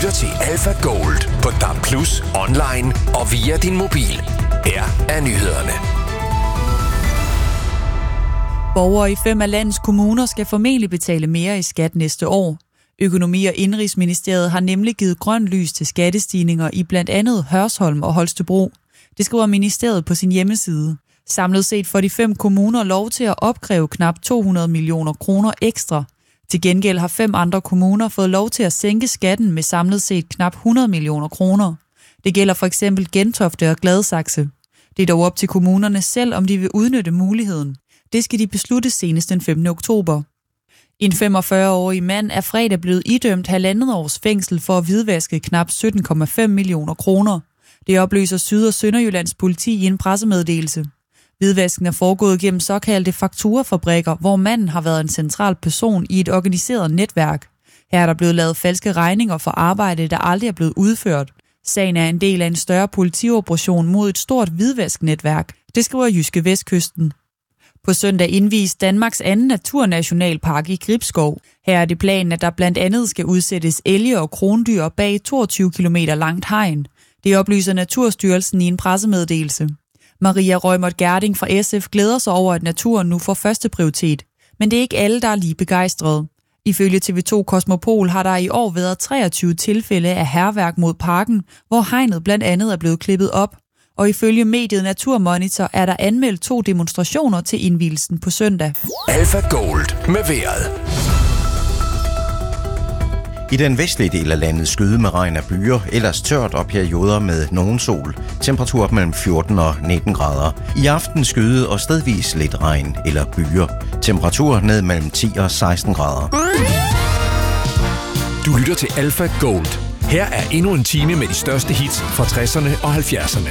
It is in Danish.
lytter til Alpha Gold på DAB+, online og via din mobil. Her er nyhederne. Borgere i 5 af landets kommuner skal formentlig betale mere i skat næste år. Økonomi- og Indenrigsministeriet har nemlig givet grøn lys til skattestigninger i blandt andet Hørsholm og Holstebro. Det skriver ministeriet på sin hjemmeside. Samlet set får de 5 kommuner lov til at opkræve knap 200 millioner kroner ekstra. Til gengæld har 5 andre kommuner fået lov til at sænke skatten med samlet set knap 100 millioner kroner. Det gælder for eksempel Gentofte og Gladsaxe. Det er dog op til kommunerne selv, om de vil udnytte muligheden. Det skal de beslutte senest den 5. oktober. En 45-årig mand er fredag blevet idømt 1,5 års fængsel for at hvidvaske knap 17,5 millioner kroner. Det oplyser Syd- og Sønderjyllands politi i en pressemeddelelse. Hvidvasken er foregået gennem såkaldte fakturafabrikker, hvor manden har været en central person i et organiseret netværk. Her er der blevet lavet falske regninger for arbejde, der aldrig er blevet udført. Sagen er en del af en større politioperation mod et stort hvidvasknetværk. Det skriver Jyske Vestkysten. På søndag indvies Danmarks anden naturnationalpark i Gribskov. Her er det planen, at der blandt andet skal udsættes elge og krondyr bag 22 km langt hegn. Det oplyser Naturstyrelsen i en pressemeddelelse. Maria Reumert Gerding fra SF glæder sig over, at naturen nu får første prioritet. Men det er ikke alle, der er lige begejstrede. Ifølge TV2 Kosmopol har der i år været 23 tilfælde af hærværk mod parken, hvor hegnet blandt andet er blevet klippet op. Og ifølge mediet Naturmonitor er der anmeldt 2 demonstrationer til indvielsen på søndag. Alpha Gold med vejret. I den vestlige del af landet skyde med regn af byer, ellers tørt og perioder med nogen sol. Temperatur op mellem 14 og 19 grader. I aften skyde og stedvis lidt regn eller byer. Temperatur ned mellem 10 og 16 grader. Du lytter til Alpha Gold. Her er endnu en time med de største hits fra 60'erne og 70'erne.